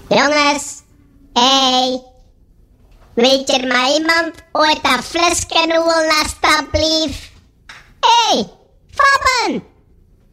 Jongens, hey. Weet er maar iemand ooit dat flesje alsjeblieft?